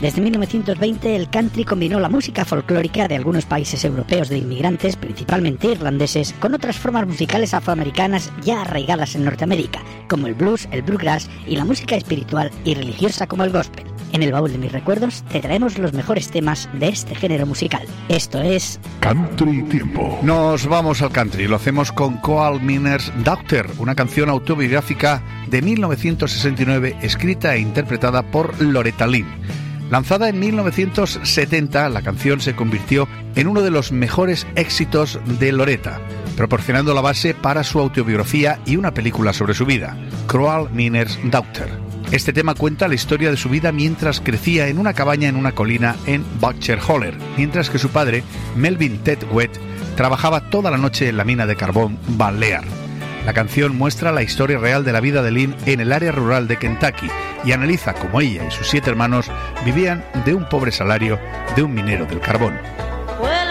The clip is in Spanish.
Desde 1920 el country combinó la música folclórica de algunos países europeos de inmigrantes, principalmente irlandeses, con otras formas musicales afroamericanas ya arraigadas en Norteamérica, como el blues, el bluegrass y la música espiritual y religiosa como el gospel. En el baúl de mis recuerdos te traemos los mejores temas de este género musical. Esto es Country Tiempo. Nos vamos al country, lo hacemos con Coal Miner's Daughter, una canción autobiográfica de 1969 escrita e interpretada por Loretta Lynn. Lanzada en 1970, la canción se convirtió en uno de los mejores éxitos de Loretta, proporcionando la base para su autobiografía y una película sobre su vida, Coal Miner's Daughter. Este tema cuenta la historia de su vida mientras crecía en una cabaña en una colina en Butcher Holler, mientras que su padre, Melvin Ted Wett, trabajaba toda la noche en la mina de carbón Van Lear. La canción muestra la historia real de la vida de Lynn en el área rural de Kentucky y analiza cómo ella y sus 7 hermanos vivían de un pobre salario de un minero del carbón.